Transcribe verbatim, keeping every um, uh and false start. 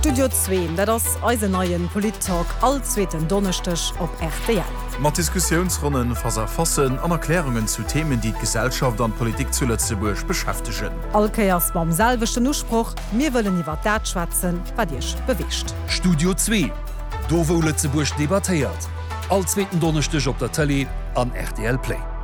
Studio zwei, dat ass eise neien Polit-Talk allzweten Donnerstech op R T L. Mat Diskussionsrunnen verfassen an Erklärungen zu Themen, die d Gesellschaft an Politik zu Lützeburg beschäftigen. Alkeiers beim selwechten Urspruch, mir wollen iwwer dat schwatzen, wat Dich bewischt. Studio zwei, do wo Lützeburg debattiert. Allzweten Donnerstech op der Tele an R T L Play.